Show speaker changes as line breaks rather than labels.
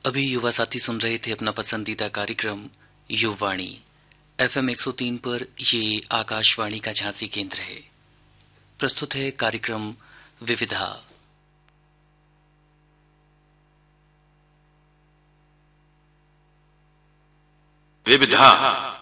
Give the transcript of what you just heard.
अभी युवा साथी सुन रहे थे अपना पसंदीदा कार्यक्रम युववाणी। FM 103 पर ये आकाशवाणी का झांसी केंद्र है। प्रस्तुत है कार्यक्रम विविधा।
विविधा